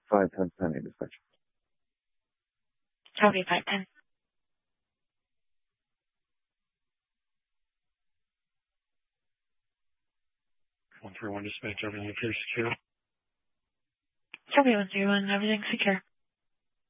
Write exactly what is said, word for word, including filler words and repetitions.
five ten pending dispatch. Copy five ten. one three one dispatch, everything appears secure. Copy one three one, everything's secure.